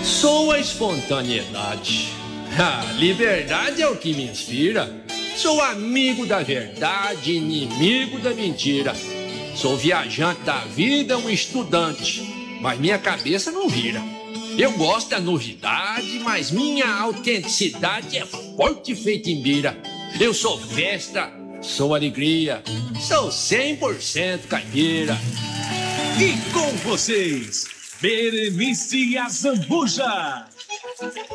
Sou a espontaneidade. A liberdade é o que me inspira. Sou amigo da verdade, inimigo da mentira. Sou viajante da vida, um estudante, mas minha cabeça não vira. Eu gosto da novidade, mas minha autenticidade é forte feita em bira. Eu sou festa, sou alegria, sou 100% caipira. E com vocês, Berenice Azambuja.